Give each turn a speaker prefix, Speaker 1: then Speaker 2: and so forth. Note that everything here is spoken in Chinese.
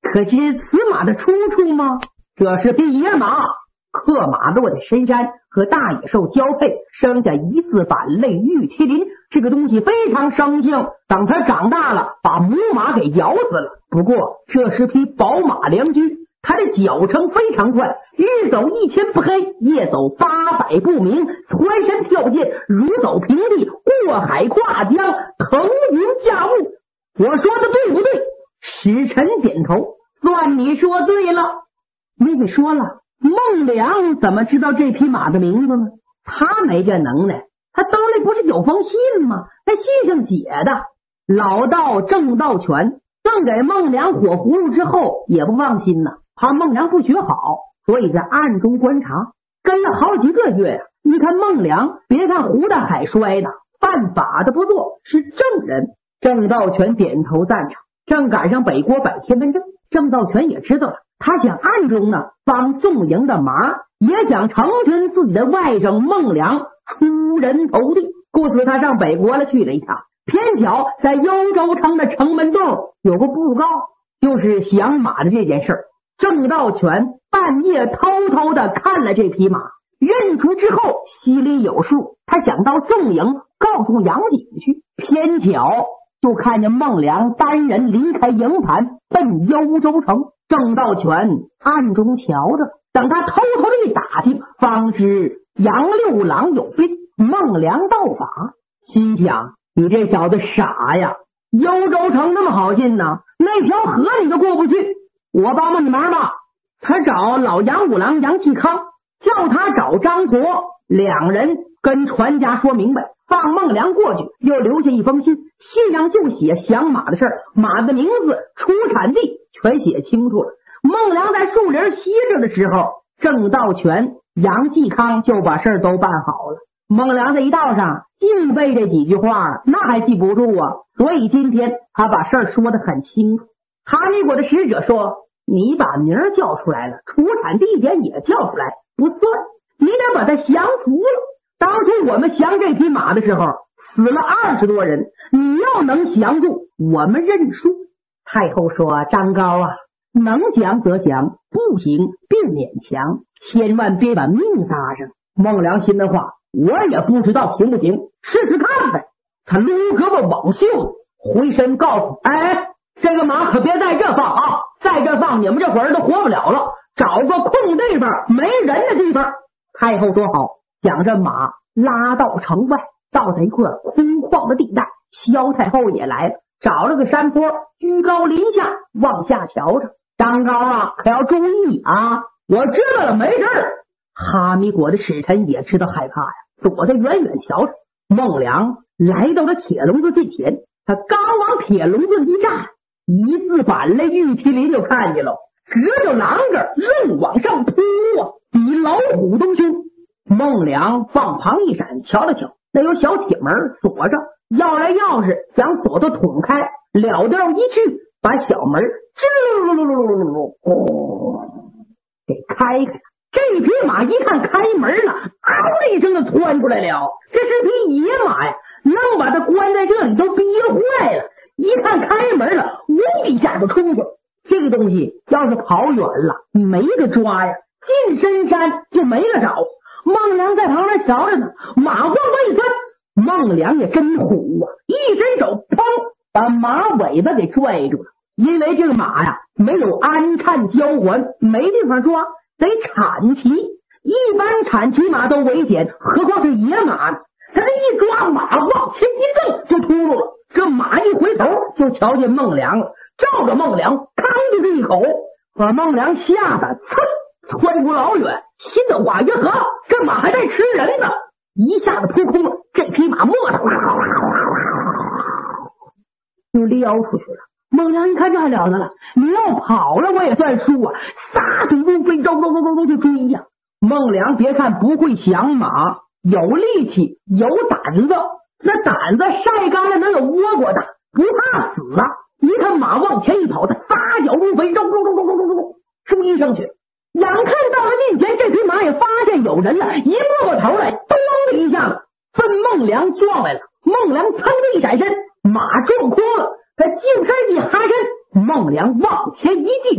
Speaker 1: 可知此马的出处吗？这是匹野马，克马落在深山，和大野兽交配，生下一字板类玉麒麟。这个东西非常生性，等它长大了，把母马给咬死了。不过这是匹宝马良驹，它的脚程非常快，日走1000不黑，夜走800不明，蹿身跳涧，如走平地，过海跨江，腾云驾雾。我说的对不对？使臣点头，算你说对了。妹妹说了，孟良怎么知道这匹马的名字呢？他没这能耐，他兜里不是有封信吗？那信上写的，老道郑道全赠给孟良火葫芦之后也不放心呢，怕孟良不学好，所以在暗中观察，跟了好几个月呀。你看孟良，别看胡大海摔的，犯法的不做，是正人。郑道全点头赞成。正赶上北国摆天文证，郑道全也知道了，他想暗中呢帮纵营的忙，也想成全自己的外甥孟良出人头地，故此他上北国了去了一趟。偏巧在幽州城的城门洞有个布告，就是降马的这件事儿。郑道全半夜偷偷的看了这匹马，认出之后心里有数，他想到纵营告诉杨景去，偏巧就看见孟良单人离开营盘奔幽州城。郑道全暗中瞧着，等他偷偷的一打听，方知杨六郎有病，孟良道法。心想，你这小子傻呀，幽州城那么好进呢，那条河你都过不去，我帮帮你忙吧。他找老杨五郎杨继康，叫他找张国，两人跟船家说明白，放孟良过去，又留下一封信，信上就写降马的事儿，马的名字、出产地全写清楚了。孟良在树林歇着的时候，郑道全、杨继康就把事儿都办好了。孟良在一道上净背这几句话，那还记不住啊，所以今天他把事儿说得很清楚。哈密国的使者说，你把名儿叫出来了，出产地点也叫出来不算，你得把他降服了。当初我们降这匹马的时候死了20多人，你要能降住，我们认输。太后说，张高啊，能降则降，不行别勉强，千万别把命搭上。孟良心的话，我也不知道行不行，试试看呗。他撸胳膊挽袖子，回身告诉，这个马可别在这放啊，在这放你们这伙人都活不了了，找个空地方没人的地方。太后说好，将这马拉到城外，到在一块空旷的地带。萧太后也来了，找了个山坡，居高临下往下瞧着。张高啊，可要注意啊！我知道了，没事儿。哈密国的使臣也知道害怕呀，躲在远远瞧着。孟良来到了铁笼子近前，他刚往铁笼子一站，一字板类玉麒麟就看见了，隔着栏杆愣往上扑啊，比老虎都凶。孟良往旁一闪，瞧了瞧，那有小铁门锁着，要来钥匙想锁都捅开，了掉一去，把小门给开开了。这匹马一看开门了，嗷的一声就窜出来了。这是匹野马呀，能把它关在这里都憋坏了。一看开门了，呜一下就冲去了。这个东西要是跑远了，你没个抓呀，进深山就没个找。孟良在旁边瞧着呢，马往外一钻，孟良也真虎啊，一伸手砰，把马尾巴给拽住了。因为这个马呀没有鞍颤交环，没地方抓，得铲骑，一般铲骑马都危险，何况是野马呢？他这一抓，马往前一蹬就秃噜了。这马一回头就瞧见孟良了，照着孟良吭就是一口，把孟良吓得窜出老远，心的话呀呵，这马还在吃人呢，一下子扑空了。这匹马磨的就撩出去了。孟良一看这还了得了，你要跑了我也算输啊，撒腿如飞，走就追呀。孟良别看不会降马，有力气有胆子，那胆子晒干了能有倭瓜大，不怕死啊。一看马往前一跑，他撒脚如飞，追上去。眼看到了近前，这匹马也发现有人了，一摸过头来，咚的一下子奔孟良撞来了。孟良噌的一闪身，马撞空了，他净身一哈身，孟良往前一地